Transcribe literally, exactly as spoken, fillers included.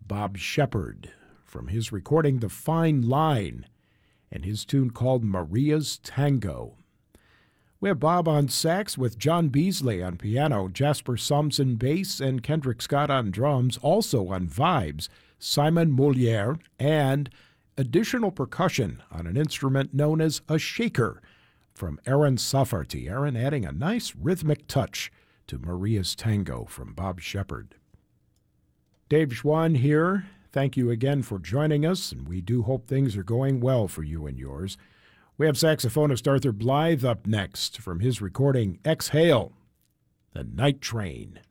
Bob Shepard from his recording The Fine Line and his tune called Maria's Tango. We have Bob on sax with John Beasley on piano, Jasper Somson bass, and Kendrick Scott on drums. Also on vibes, Simon Moliere, and additional percussion on an instrument known as a shaker from Aaron Safarty. Aaron adding a nice rhythmic touch to Maria's Tango from Bob Shepard. Dave Schwann here. Thank you again for joining us, and we do hope things are going well for you and yours. We have saxophonist Arthur Blythe up next from his recording Exhale, The Night Train.